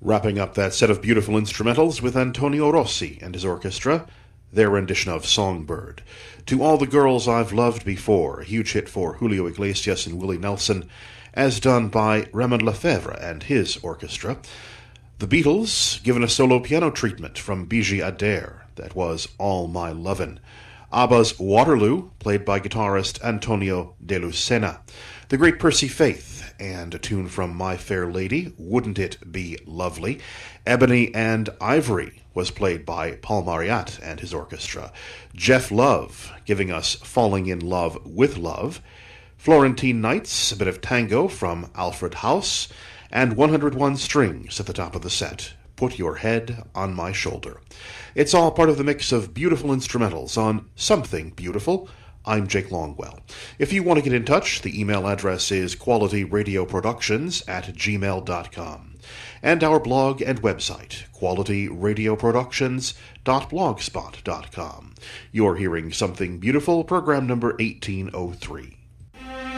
Wrapping up that set of beautiful instrumentals with Antonio Rossi and his orchestra, their rendition of Songbird. To All the Girls I've Loved Before, a huge hit for Julio Iglesias and Willie Nelson, as done by Raymond Lefebvre and his orchestra. The Beatles, given a solo piano treatment from Biji Adair, that was All My Lovin'. ABBA's Waterloo, played by guitarist Antonio de Lucena. The great Percy Faith, and a tune from My Fair Lady, Wouldn't It Be Lovely? Ebony and Ivory was played by Paul Marriott and his orchestra. Jeff Love, giving us Falling in Love with Love. Florentine Nights, a bit of tango from Alfred House. And 101 Strings at the top of the set. Put Your Head on My Shoulder. It's all part of the mix of beautiful instrumentals on Something Beautiful. I'm Jake Longwell. If you want to get in touch, the email address is qualityradioproductions@gmail.com. And our blog and website, qualityradioproductions.blogspot.com. You're hearing Something Beautiful, program number 1803.